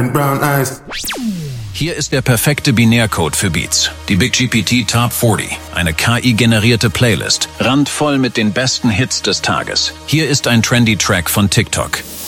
brown eyes. Hier ist der perfekte Binärcode für Beats. Die Big GPT Top 40, eine KI-generierte Playlist, randvoll mit den besten Hits des Tages. Hier ist ein trendy Track von TikTok.